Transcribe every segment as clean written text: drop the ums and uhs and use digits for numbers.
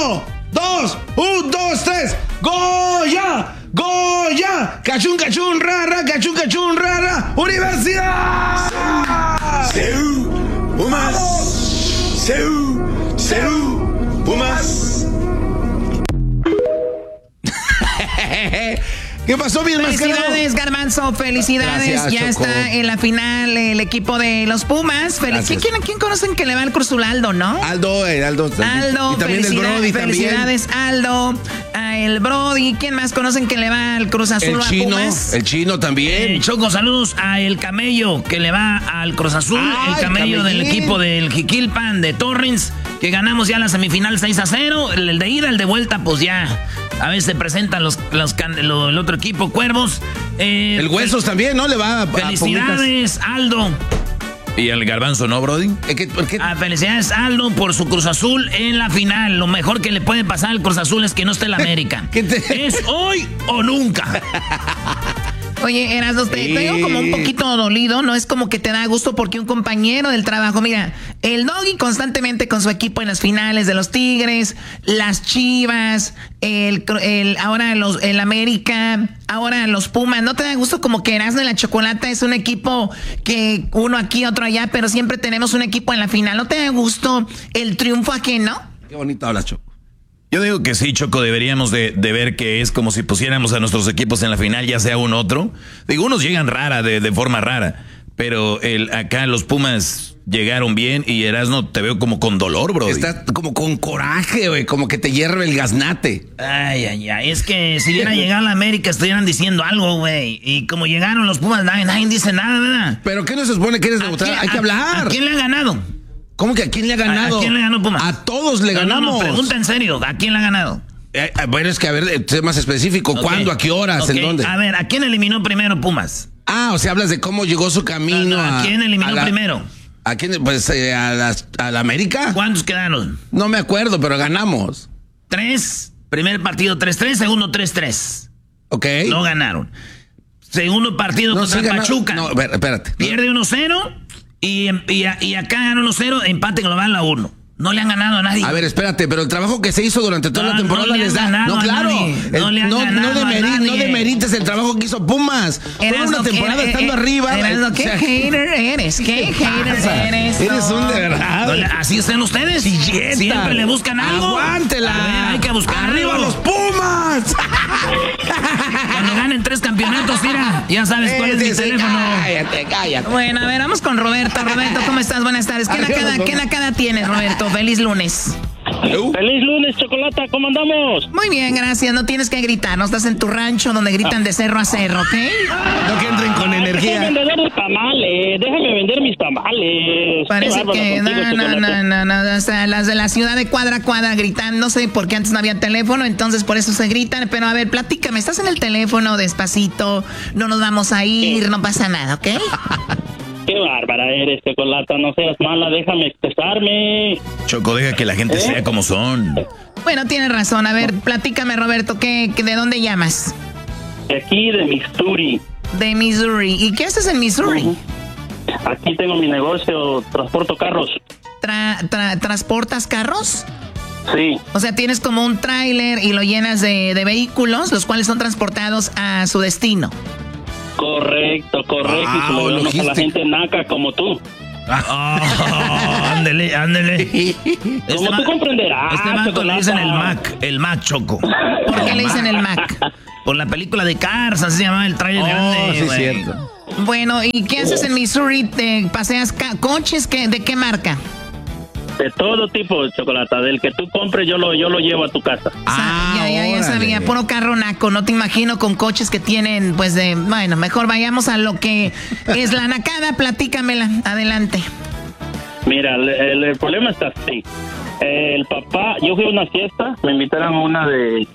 1, 2, 1, 2, 3. ¡Goya! ¡Goya! ¡Cachún, cachún, rara! ¡Cachún, cachún, rara! ¡Universidad! ¡Seu! ¡Pumas! ¡Seu! ¡Seu! ¡Pumas! ¿Qué pasó, mi hermano? Felicidades, Garbanzo, felicidades. Gracias, ya Choco. está en la final el equipo de los Pumas. ¿Quién conocen que le va al Cruz Azul? Aldo, ¿no? Aldo. Aldo, y también el Brody. Felicidades, Aldo. El Brody. ¿Quién más conocen que le va al Cruz Azul? El chino también. Choco, saludos a El Camello, que le va al Cruz Azul. El Camello del equipo del Jiquilpan de Torrens, que ganamos ya la semifinal 6-0. El de ida, el de vuelta, pues ya. A veces se presentan el otro equipo, Cuervos. El Huesos también, ¿no? Le va a felicidades, Aldo. ¿Y el Garbanzo no, Brody? ¿Por qué? Felicidades, Aldo, por su Cruz Azul en la final. Lo mejor que le puede pasar al Cruz Azul es que no esté el América. ¿Es hoy o nunca? Oye, Erasmo, te digo como un poquito dolido, ¿no? Es como que te da gusto porque un compañero del trabajo, mira, el Doggy constantemente con su equipo en las finales de los Tigres, las Chivas, ahora el América, ahora los Pumas, ¿no te da gusto como que Erasmo y la Chocolata es un equipo que uno aquí, otro allá, pero siempre tenemos un equipo en la final? ¿No te da gusto el triunfo ajeno? Qué bonito hablas, Choco. Yo digo que sí, Choco, deberíamos de ver que es como si pusiéramos a nuestros equipos en la final, ya sea un otro. Digo, unos llegan de forma rara, pero acá los Pumas llegaron bien y Erasmo te veo como con dolor, bro. Estás como con coraje, güey, como que te hierve el gaznate. Ay, es que si hubiera llegado a la América estuvieran diciendo algo, güey. Y como llegaron los Pumas, nadie dice nada, ¿verdad? ¿Pero qué no se supone que eres neutral? Hay que hablar. ¿A quién le ha ganado? ¿Cómo que a quién le ha ganado? ¿A quién le ganó Pumas? A todos le ganamos. No, pregunta en serio, ¿a quién le ha ganado? Bueno, es que a ver, sé más específico. Okay. ¿Cuándo? ¿A qué horas? ¿En dónde? A ver, ¿a quién eliminó primero Pumas? O sea, hablas de cómo llegó su camino. ¿A quién eliminó primero? ¿A quién? Pues a la América. ¿Cuántos quedaron? No me acuerdo, pero ganamos. 3. Primer partido 3-3, segundo 3-3. Ok. No ganaron. Segundo partido contra Pachuca. No, espérate. Pierde 1-0 y acá ganó 1-0, empate global a 1. No le han ganado a nadie. A ver, espérate, pero el trabajo que se hizo durante toda la temporada les da. No, claro. No demerites el trabajo que hizo Pumas. Toda una temporada estando arriba. ¿Qué hater eres? ¿Qué hater eres? Eres un de verdad. Así están ustedes. Siempre le buscan algo. Aguántela. A ver, hay que buscar ¡Arriba algo. los Pumas! Cuando ganen 3 campeonatos, mira, ya sabes cuál es mi teléfono. Cállate. Bueno, a ver, vamos con Roberto. Roberto, ¿cómo estás? Buenas tardes. ¿Qué nakada tienes, Roberto? Feliz lunes. Feliz lunes, Chocolata, ¿cómo andamos? Muy bien, gracias. No tienes que gritar, no estás en tu rancho donde gritan de cerro a cerro, ¿ok? No que entren con energía. Déjame vender mis tamales. Parece que no, o sea, las de la ciudad de cuadra a cuadra gritándose porque antes no había teléfono, entonces por eso se gritan. Pero a ver, platícame, estás en el teléfono despacito, no nos vamos a ir, no pasa nada, ¿ok? Qué bárbara eres, Chocolata, no seas mala, déjame expresarme. Choco, deja que la gente sea como son. Bueno, tienes razón. A ver, platícame, Roberto, ¿de dónde llamas? De aquí, de Missouri. De Missouri. ¿Y qué haces en Missouri? Aquí tengo mi negocio, transporto carros. ¿Transportas carros? Sí. O sea, tienes como un tráiler y lo llenas de vehículos, los cuales son transportados a su destino. Correcto. Y se lo damos a la gente naca como tú. Ándele. Como tú comprenderás. Este vato le dicen el Mac, Choco. ¿Por qué le dicen el Mac? Por la película de Cars, así se llamaba el trailer grande. Sí, cierto. Bueno, ¿y qué haces en Missouri? ¿Te paseas coches? ¿De qué marca? De todo tipo, Chocolata. Del que tú compres, yo lo llevo a tu casa. Ya sabía, puro carro naco. No te imagino con coches que tienen, pues, bueno, mejor vayamos a lo que es la nacada. Platícamela. Adelante. Mira, el problema está así. El papá, yo fui a una fiesta, me invitaron a una de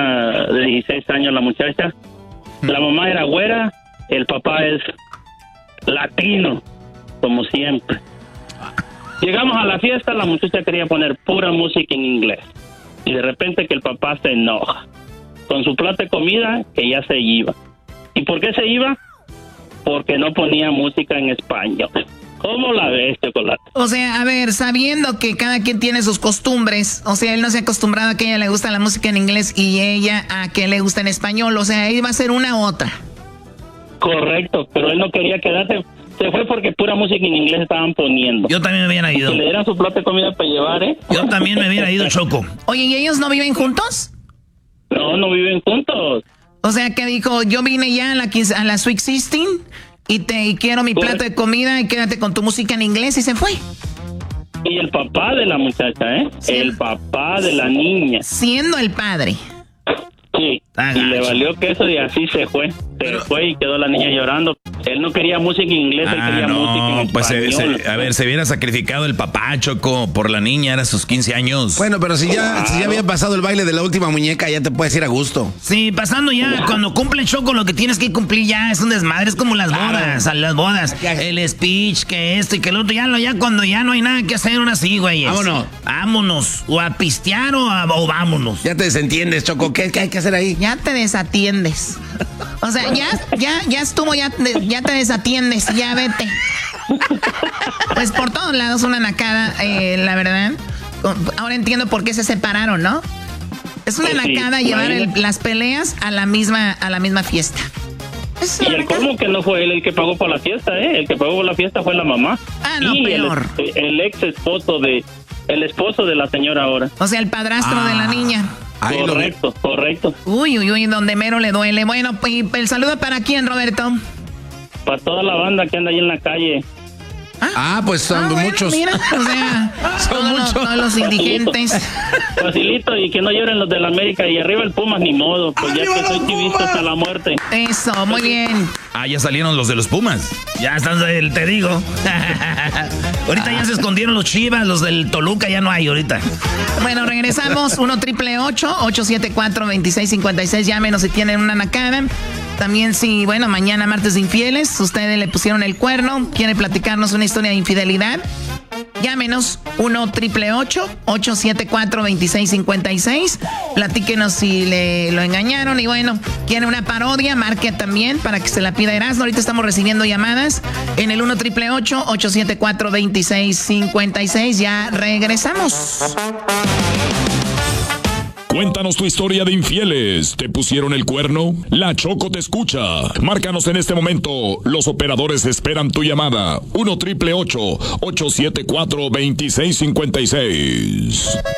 16 años, la muchacha. La mamá era güera, el papá es latino, como siempre. Llegamos a la fiesta, la muchacha quería poner pura música en inglés. Y de repente que el papá se enoja. Con su plato de comida, que ya se iba. ¿Y por qué se iba? Porque no ponía música en español. ¿Cómo la ves, Chocolate? O sea, a ver, sabiendo que cada quien tiene sus costumbres, o sea, él no se ha acostumbrado a que a ella le gusta la música en inglés y ella a que le gusta en español, o sea, él va a ser una u otra. Correcto, pero él no quería quedarse. Se fue porque pura música en inglés estaban poniendo. Yo también me hubiera ido. Que le dieran su plato de comida para llevar, ¿eh? Yo también me hubiera ido, Choco. Oye, ¿y ellos no viven juntos? No viven juntos. O sea, que dijo, yo vine ya a la Sweet 16 y quiero mi plato de comida y quédate con tu música en inglés y se fue. Y el papá de la muchacha, ¿eh? Sí. El papá de la niña. Siendo el padre. Sí, y le valió queso y así se fue. Se fue y quedó la niña llorando. Él no quería música en inglés, él quería música en español. A ver, se hubiera sacrificado el papá, Choco, por la niña, era sus 15 años. Bueno, pero si ya había pasado el baile de la última muñeca, ya te puedes ir a gusto. Sí, pasando ya, cuando cumple Choco, lo que tienes que cumplir ya es un desmadre, es como las bodas, el speech, que esto y que el otro, ya cuando ya no hay nada que hacer, ahora sí, güey. Vámonos, o a pistear o vámonos. Ya te desentiendes, Choco, ¿qué hay que hacer ahí? Ya te desatiendes. O sea, ya estuvo, ya te desatiendes, ya vete. Pues por todos lados una nacada, la verdad. Ahora entiendo por qué se separaron, ¿no? Es una nacada llevar las peleas a la misma fiesta. Y el colmo que no fue él el que pagó por la fiesta, ¿eh? El que pagó por la fiesta fue la mamá. Ah, no, y peor. El ex esposo el esposo de la señora ahora. O sea, el padrastro de la niña. Correcto. Uy, donde mero le duele. Bueno, pues el saludo para quién, Roberto. Para toda la banda que anda ahí en la calle. Pues son muchos. Mira, o sea, todos los indigentes. Facilito, y que no lloren los de la América. Y arriba el Pumas, ni modo. Pues ya que soy chivista hasta la muerte. Eso, muy bien. Ya salieron los de los Pumas. Ya están, te digo. Ahorita ya se escondieron los Chivas, los del Toluca ya no hay ahorita. Bueno, regresamos. 1-888-874-2656. Llámenos si tienen una nacada. También si, mañana martes de infieles, ustedes le pusieron el cuerno, quiere platicarnos una historia de infidelidad, llámenos 1-888-874-2656, platíquenos si lo engañaron y quiere una parodia, marque también para que se la pida Erasmo. Ahorita estamos recibiendo llamadas en el 1-888-874-2656, ya regresamos. Cuéntanos tu historia de infieles. ¿Te pusieron el cuerno? La Choco te escucha. Márcanos en este momento. Los operadores esperan tu llamada. 1-888-874-2656.